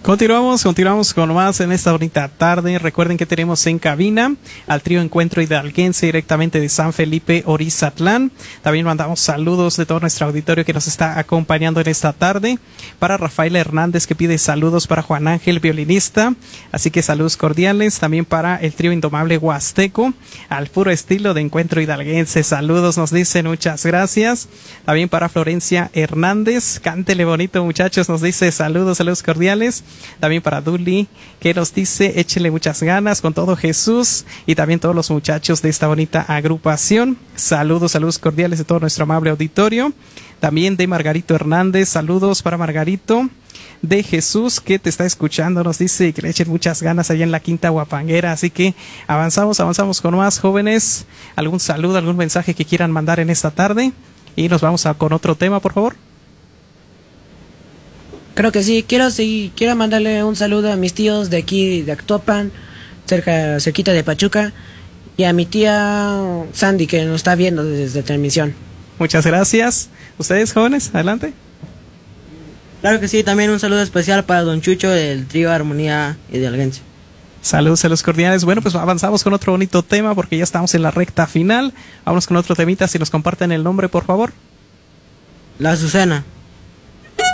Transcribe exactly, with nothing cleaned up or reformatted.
Continuamos, continuamos con más en esta bonita tarde. Recuerden que tenemos en cabina al trío Encuentro Hidalguense directamente de San Felipe, Orizatlán. También mandamos saludos de todo nuestro auditorio que nos está acompañando en esta tarde. Para Rafael Hernández, que pide saludos para Juan Ángel, violinista. Así que saludos cordiales. También para el trío Indomable Huasteco, al puro estilo de Encuentro Hidalguense. Saludos, nos dicen, muchas gracias. También para Florencia Hernández, cántele bonito, muchachos, nos dice saludos, saludos cordiales. También para Duli, que nos dice échele muchas ganas con todo Jesús, y también todos los muchachos de esta bonita agrupación. Saludos, saludos cordiales de todo nuestro amable auditorio. También de Margarito Hernández, saludos para Margarito. De Jesús, que te está escuchando, nos dice que le echen muchas ganas allá en la Quinta Huapanguera. Así que avanzamos, avanzamos con más, jóvenes. ¿Algún saludo, algún mensaje que quieran mandar en esta tarde? Y nos vamos a, con otro tema, por favor. Creo que sí, quiero sí, quiero mandarle un saludo a mis tíos de aquí de Actopan, cerca, cerquita de Pachuca, y a mi tía Sandy, que nos está viendo desde transmisión. Muchas gracias. ¿Ustedes, jóvenes? Adelante. Claro que sí, también un saludo especial para Don Chucho del trío Armonía Hidalguense. Saludos a los cordiales. Bueno, pues avanzamos con otro bonito tema porque ya estamos en la recta final. Vamos con otro temita, si nos comparten el nombre, por favor. La Azucena.